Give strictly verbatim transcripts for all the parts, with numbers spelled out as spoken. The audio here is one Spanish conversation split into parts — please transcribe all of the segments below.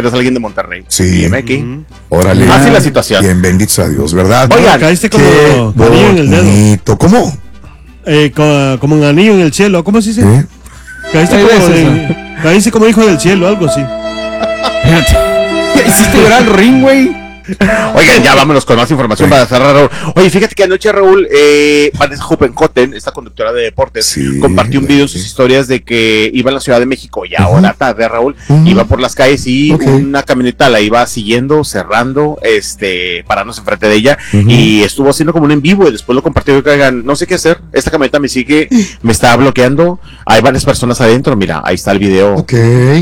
eres alguien de Monterrey. Sí. Dime aquí. Uh-huh. Órale. Así la situación. Bien, benditos a Dios, ¿verdad? Oigan, caíste como anillo en el dedo. ¿Cómo? Eh, como, como un anillo en el cielo. ¿Cómo se dice? ¿Eh? Caíste, como de, caíste como hijo del cielo, algo así. Hiciste llorar al ring, güey. Oigan, ya vámonos con más información sí. para cerrar, Raúl. Oye, fíjate que anoche, Raúl, eh, Vanessa Huppenkotten, esta conductora de deportes, sí, compartió un video en sus sí. historias de que iba a la Ciudad de México y ahora uh-huh. tarde, Raúl, uh-huh. iba por las calles y okay. una camioneta la iba siguiendo, cerrando, este, parándose enfrente de ella uh-huh. y estuvo haciendo como un en vivo y después lo compartió y que digan, no sé qué hacer, esta camioneta me sigue, me está bloqueando, hay varias personas adentro, mira, ahí está el video. Ok.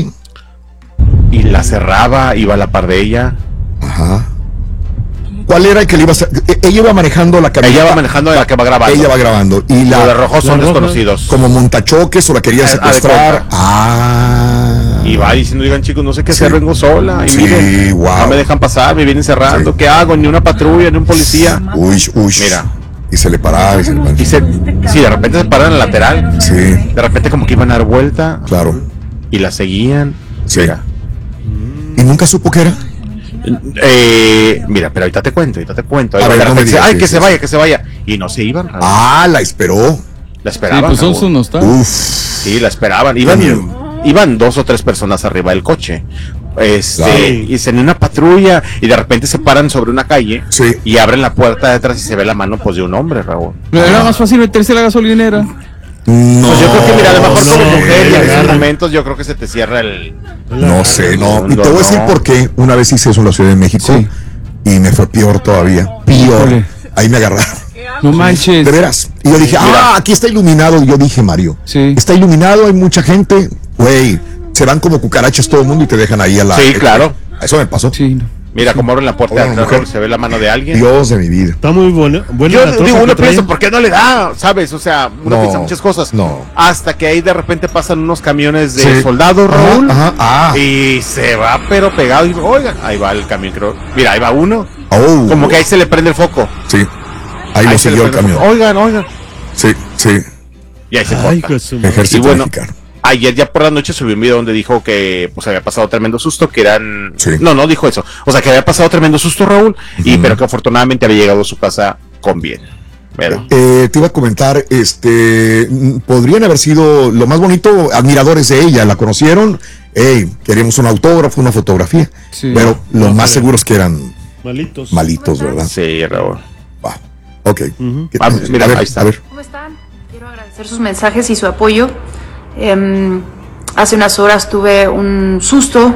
Y la cerraba, iba a la par de ella. Ajá. ¿Cuál era el que le iba a hacer? Ella iba manejando la camioneta. Ella va manejando la que va grabando. Ella va grabando. Y la, los de rojo son desconocidos. Como montachoques o la quería secuestrar. Ah. Y va diciendo, digan chicos, no sé qué sí. hacer, vengo sola. Y sí, miren, wow. no me dejan pasar, me vienen cerrando. Sí. ¿Qué hago? Ni una patrulla, ni un policía. Uy, uy. Mira. Y se le paraba y se le y se, sí, de repente se paran en el lateral. Sí. De repente como que iban a dar vuelta. Claro. Y la seguían. Sí. Mira. ¿Y nunca supo qué era? Eh, mira, pero ahorita te cuento, ahorita te cuento. Ver, de repente, digas, ay, que sí, se vaya, que se vaya. Y no se iban. Raúl. Ah, la esperó. La esperaban. Sí, pues son no está. Uf. Sí, la esperaban. Iban, iban dos o tres personas arriba del coche. Este, claro. Y se en una patrulla y de repente se paran sobre una calle sí. y abren la puerta de atrás y se ve la mano pues de un hombre, Raúl. Pero era más fácil meterse a la gasolinera. No, pues yo creo que mira, a lo mejor no, como mujer y en esos no. momentos yo creo que se te cierra el... No sé, no. Y te voy a decir por qué. Una vez hice eso en la Ciudad de México sí. y me fue peor todavía. Peor. Híjole. Ahí me agarraron. No manches. De veras. Y yo dije, mira. ah, aquí está iluminado. Y yo dije, Mario, sí. está iluminado, hay mucha gente. Güey, se van como cucarachas todo el mundo y te dejan ahí a la... Sí, claro. Eso me pasó. Sí. Mira cómo abren la puerta de atrás, se ve la mano de alguien. Dios de mi vida. Está muy bueno. Yo digo, uno piensa, ¿por qué no le da? ¿Sabes? O sea, uno no, piensa muchas cosas. No. Hasta que ahí de repente pasan unos camiones de sí. soldados, Raúl. Ajá, ajá, ah. Y se va, pero pegado. Y oigan, ahí va el camión, creo. Mira, ahí va uno. Oh. Como que ahí se le prende el foco. Sí. Ahí, ahí lo siguió el camión. El oigan, oigan. Sí, sí. Y ahí se Ay, corta. Ejército y bueno, mexicano. Ayer ya por la noche subió un video donde dijo que pues había pasado tremendo susto, que eran... Sí. No, no dijo eso. O sea, que había pasado tremendo susto, Raúl, uh-huh. y pero que afortunadamente había llegado a su casa con bien. Pero... Eh, te iba a comentar, este, podrían haber sido lo más bonito, admiradores de ella, la conocieron, hey, queríamos un autógrafo, una fotografía, sí. pero lo no, más pero... seguro es que eran malitos, malitos, ¿verdad? Sí, Raúl. Va, ok. Uh-huh. Ah, mira, a ver, ahí está. A ver. ¿Cómo están? Quiero agradecer sus mensajes y su apoyo. Eh, hace unas horas tuve un susto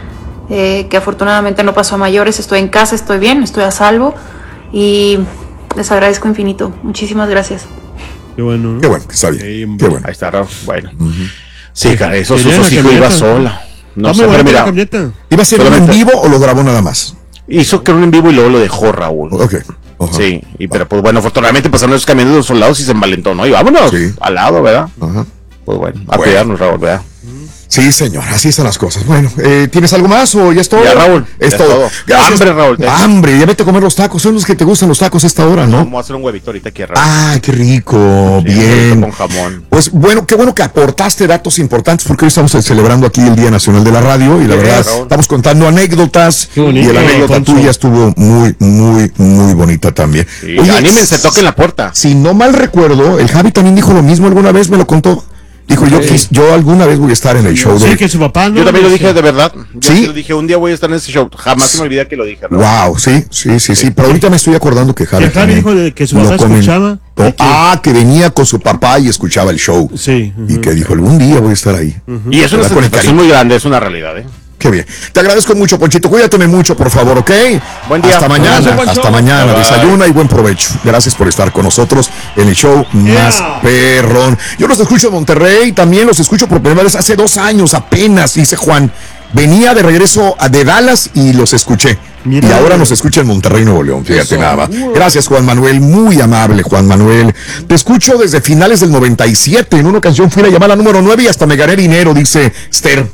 eh, que afortunadamente no pasó a mayores. Estoy en casa, estoy bien, estoy a salvo y les agradezco infinito. Muchísimas gracias. Qué bueno, ¿no? Qué bueno, que está bien. Sí, Qué bueno. Ahí está, Raúl. Bueno. Uh-huh. Sí, cara, esos sustos sí iba sola. No sé, pero mira. ¿Iba a ser un en vivo o lo grabó nada más? Hizo que un en vivo y luego lo dejó, Raúl. Ok. Uh-huh. Sí, y, pero pues bueno, afortunadamente pasaron esos camiones de los soldados y se envalentó, ¿no? Y vámonos sí. al lado, ¿verdad? Ajá. Pues bueno, a bueno. cuidarnos, Raúl, ¿verdad? Sí, señor, así están las cosas. Bueno, eh, ¿tienes algo más o ya es todo? Ya, Raúl, es ya todo. todo. Hambre, Raúl. ¿te? Hambre, ya vete a comer los tacos. Son los que te gustan los tacos a esta hora, ¿no? Vamos a hacer un huevito ahorita aquí, Raúl. Ah, qué rico, sí, bien. Con jamón. Pues bueno, qué bueno que aportaste datos importantes porque hoy estamos celebrando aquí el Día Nacional de la Radio y la sí, verdad Raúl. Estamos contando anécdotas bonito, y la anécdota Alfonso. tuya estuvo muy, muy, muy bonita también. Sí, Oye, anímense, toquen la puerta. Si no mal recuerdo, el Javi también dijo lo mismo alguna vez, me lo contó. Dijo, yo, quis, yo alguna vez voy a estar en el show. Sí, de... que su papá no. Yo también lo dije de verdad. Yo ¿Sí? lo dije, un día voy a estar en ese show. Jamás se me olvida que lo dije. ¿no? Wow, sí, sí, sí, sí. Pero ahorita me estoy acordando que Javi. Que Javi dijo de que su papá escuchaba. Que... Ah, que venía con su papá y escuchaba el show. Sí. Uh-huh. Y que dijo, algún día voy a estar ahí. Uh-huh. Y eso es una satisfacción muy grande, es una realidad, ¿eh? Qué bien. Te agradezco mucho, Ponchito. Cuídate mucho, por favor, ¿ok? Buen día. Hasta mañana. Gracias, hasta mañana. Bye. Desayuna y buen provecho. Gracias por estar con nosotros en el show yeah. más perrón. Yo los escucho en Monterrey. También los escucho por primera vez hace dos años apenas, dice Juan. Venía de regreso a de Dallas y los escuché. Mira, y ahora nos escucha en Monterrey, Nuevo León. Fíjate nada. Gracias, Juan Manuel. Muy amable, Juan Manuel. Te escucho desde finales del noventa y siete. En una canción fui a llamar la número nueve y hasta me gané dinero, dice Esther.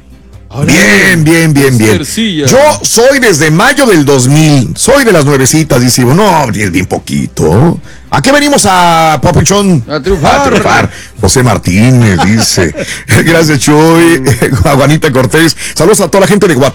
Bien, bien, bien, bien. Yo soy desde mayo del dos mil. Soy de las nuevecitas, dice. No, es bien poquito. ¿A qué venimos a Papuchón? A triunfar. A triunfar. José Martínez dice. Gracias, Chuy. Juanita Cortés. Saludos a toda la gente de Guatemala.